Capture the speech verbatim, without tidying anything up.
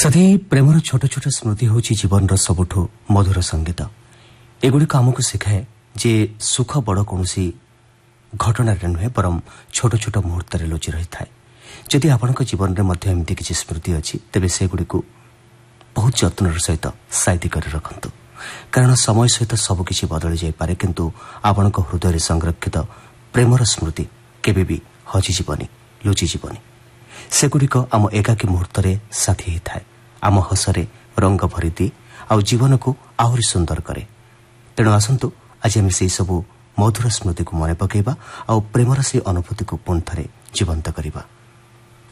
सधै Premiere छोट छोट स्मृति हूँ जीवन सबुठू मधुर संगीत। एगुड़िक आमको शिखाए जे सुख बड़ कौन घटन नुहे बरम छोट छोट मुहूर्त लुचि रही थाए। जदि आपण जीवन में एमती किसी स्मृति अच्छी तेरे सेगुड़ी बहुत जत्न सहित साइती कर रखु, कारण समय सहित सबकि बदली जापे किंतु आपण हृदय संरक्षित प्रेमर स्मृति केबे भी हजिजनी लुचिजनी। सेगुड़िक आम एकाकी मुहूर्त साथी होता है, आम हसरे रंग भरी दी आ जीवन को आहरी सुंदर करे। तेणु आसतु आज आम से सबू मधुर स्मृति को मन पकेबा आ प्रेमर से अनुभूति को पुणी थे जीवंत करवा।